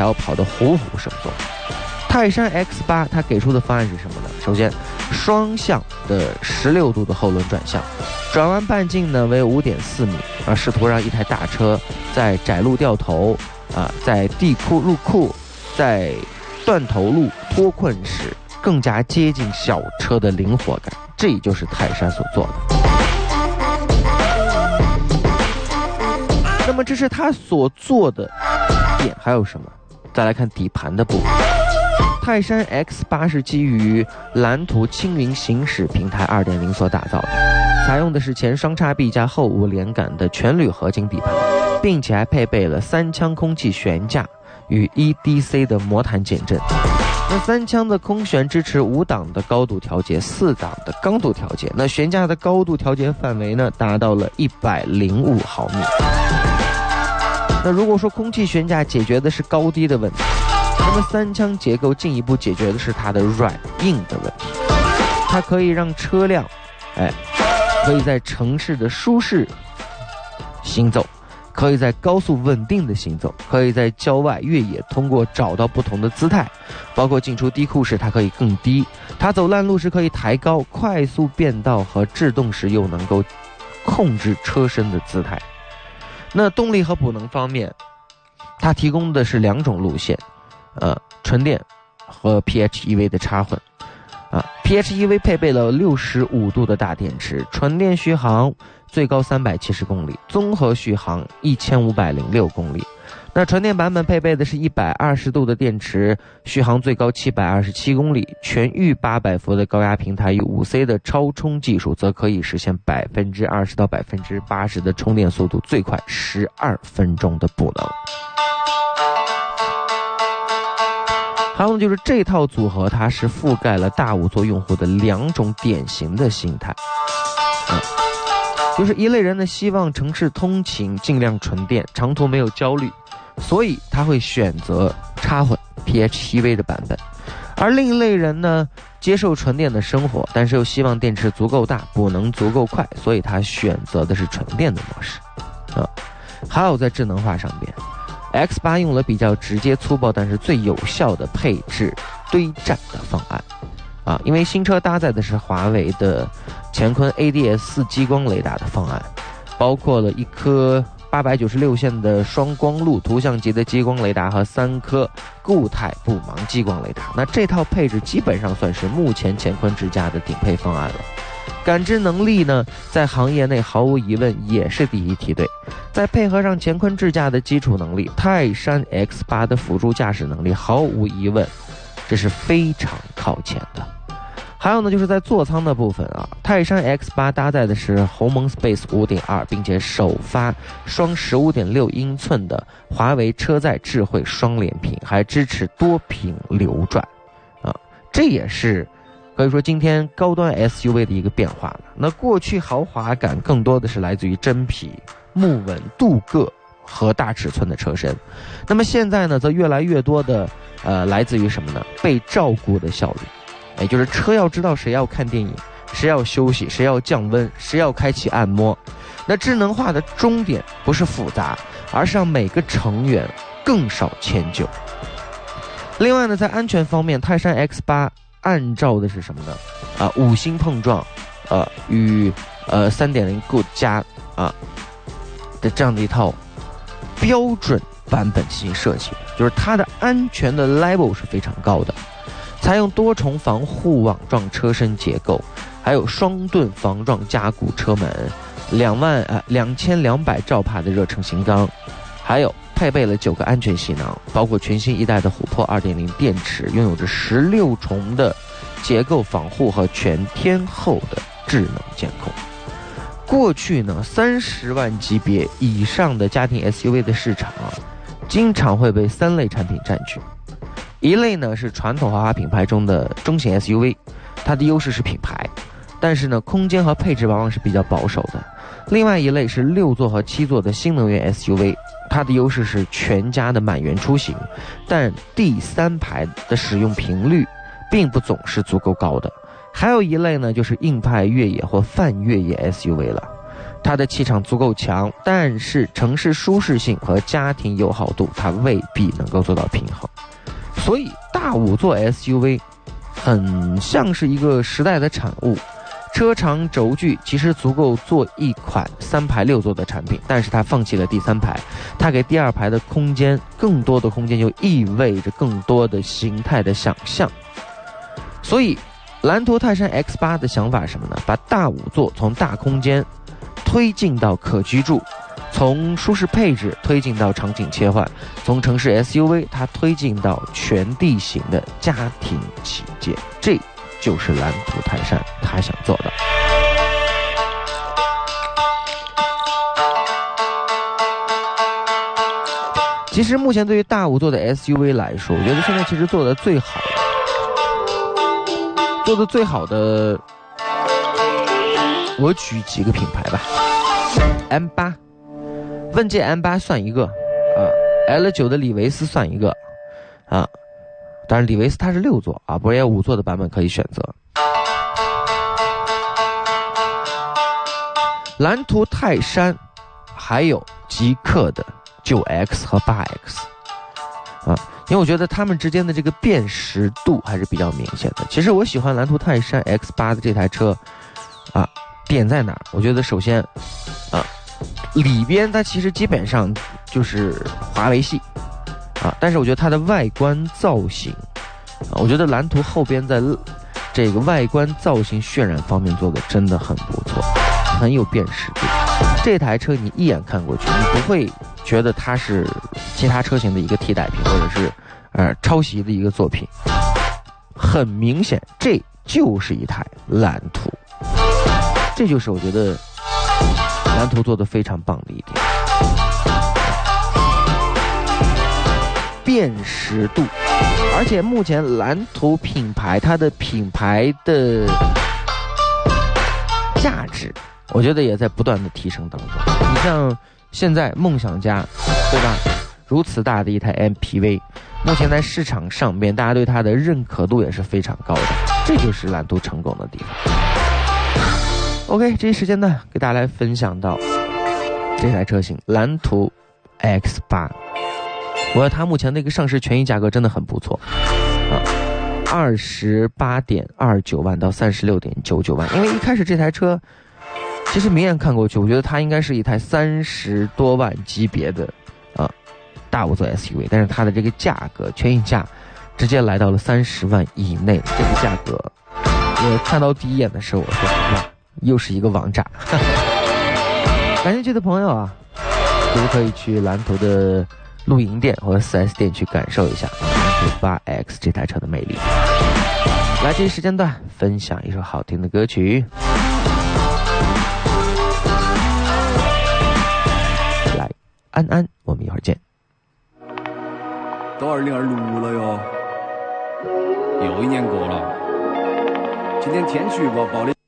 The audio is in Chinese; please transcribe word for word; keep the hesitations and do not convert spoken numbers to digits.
还要跑得虎虎生风。泰山 X 八 它给出的方案是什么呢？首先，双向的十六度的后轮转向，转弯半径呢为 五点四米，啊，试图让一台大车在窄路掉头，啊，在地库入库，在断头路脱困时更加接近小车的灵活感，这也就是泰山所做的。那么这是他所做的点，还有什么？再来看底盘的部分。泰山 X 八 是基于蓝图青云行驶平台 二点零 所打造的，采用的是前双叉臂加后无连杆的全铝合金底盘，并且还配备了三腔空气悬架与 E D C 的魔毯减震。那三腔的空悬支持五档的高度调节，四档的刚度调节。那悬架的高度调节范围呢，达到了一百零五毫米。那如果说空气悬架解决的是高低的问题，那么三腔结构进一步解决的是它的软硬的问题。它可以让车辆，哎，可以在城市的舒适行走，可以在高速稳定的行走，可以在郊外越野通过找到不同的姿态，包括进出低库时它可以更低，它走烂路时可以抬高，快速变道和制动时又能够控制车身的姿态。那动力和补能方面，它提供的是两种路线，呃，纯电和 P H E V 的插混。啊 ，P H E V 配备了六十五度的大电池，纯电续航最高三百七十公里，综合续航一千五百零六公里。那纯电版本配备的是一百二十度的电池，续航最高七百二十七公里，全域八百伏的高压平台与 五 C 的超充技术，则可以实现百分之二十到百分之八十的充电速度，最快十二分钟的补能。还有就是这套组合，它是覆盖了大五座用户的两种典型的心态，嗯，就是一类人呢希望城市通勤尽量纯电，长途没有焦虑，所以他会选择插混 P H E V 的版本；而另一类人呢接受纯电的生活，但是又希望电池足够大，补能足够快，所以他选择的是纯电的模式。啊，还有在智能化上边。X 八 用了比较直接粗暴但是最有效的配置堆栈的方案啊，因为新车搭载的是华为的乾坤 A D S 四 激光雷达的方案，包括了一颗八百九十六线的双光路图像级的激光雷达和三颗固态不盲激光雷达。那这套配置基本上算是目前乾坤智驾的顶配方案了。感知能力呢，在行业内毫无疑问也是第一梯队。再配合上乾坤智驾的基础能力，泰山 X 八 的辅助驾驶能力毫无疑问，这是非常靠前的。还有呢，就是在座舱的部分啊，泰山 X 八 搭载的是鸿蒙 Space 五点二， 并且首发双 十五点六英寸的华为车载智慧双联屏，还支持多屏流转啊，这也是可以说今天高端 S U V 的一个变化了。那过去豪华感更多的是来自于真皮、木纹、镀铬和大尺寸的车身，那么现在呢，则越来越多的呃来自于什么呢？被照顾的效率，也就是车要知道谁要看电影，谁要休息，谁要降温，谁要开启按摩。那智能化的终点不是复杂，而是让每个成员更少迁就。另外呢，在安全方面，泰山 X 八按照的是什么呢？啊，五星碰撞，呃，与呃 三点零 Good 加啊的这样的一套标准版本进行设计，就是它的安全的 level 是非常高的，采用多重防护网状车身结构，还有双盾防撞加固车门，两万啊两千两百兆帕的热成型钢，还有配备了九个安全气囊，包括全新一代的琥珀 二点零 电池，拥有着十六重的结构防护和全天候的智能监控。过去呢，三十万级别以上的家庭 S U V 的市场啊，经常会被三类产品占据。一类呢是传统豪华品牌中的中型 S U V， 它的优势是品牌，但是呢空间和配置往往是比较保守的。另外一类是六座和七座的新能源 S U V， 它的优势是全家的满员出行，但第三排的使用频率并不总是足够高的。还有一类呢，就是硬派越野或泛越野 S U V 了。 它的气场足够强，但是城市舒适性和家庭友好度它未必能够做到平衡。所以大五座 S U V 很像是一个时代的产物，车长轴距其实足够做一款三排六座的产品，但是它放弃了第三排，它给第二排的空间更多的空间，就意味着更多的形态的想象。所以蓝图泰山 X 八 的想法是什么呢？把大五座从大空间推进到可居住，从舒适配置推进到场景切换，从城市 S U V 它推进到全地形的家庭旗舰，这就是蓝图泰山他想做的。其实目前对于大五座的 S U V 来说，我觉得现在其实做的最好的做的最好的我举几个品牌吧。 M 八， 问界 M 八 算一个啊 ，L 九 的李维斯算一个啊，当然李维斯它是六座啊，不过也有五座的版本可以选择。蓝图泰山还有极氪的 九 X 和 八 X 啊，因为我觉得他们之间的这个辨识度还是比较明显的。其实我喜欢蓝图泰山 X 八 的这台车啊，点在哪儿？我觉得首先啊，里边它其实基本上就是华为系啊，但是我觉得它的外观造型啊，我觉得蓝图后边在这个外观造型渲染方面做的真的很不错，很有辨识度。这台车你一眼看过去，你不会觉得它是其他车型的一个替代品，或者是呃抄袭的一个作品，很明显这就是一台蓝图，这就是我觉得蓝图做的非常棒的一点，辨识度。而且目前蓝图品牌它的品牌的价值，我觉得也在不断的提升当中。你像现在梦想家，对吧？如此大的一台 M P V， 目前在市场上面大家对它的认可度也是非常高的，这就是蓝图成功的地方。OK， 这一时间呢，给大家来分享到这台车型蓝图 X 八。我觉得它目前那个上市权益价格真的很不错啊，二十八点二九万到三十六点九九万。因为一开始这台车其实明眼看过去，我觉得它应该是一台三十多万级别的啊大五座 S U V， 但是它的这个价格权益价直接来到了三十万以内，这个价格我看到第一眼的时候，我说哇，又是一个王炸。感兴趣的朋友啊，其实可以去蓝图的露营店或者 四 S 店去感受一下蓝图 八 X 这台车的魅力。来，这一时间段分享一首好听的歌曲，来安安，我们一会儿见。 都二零二六了哟，又一年过了。今天天气预报报的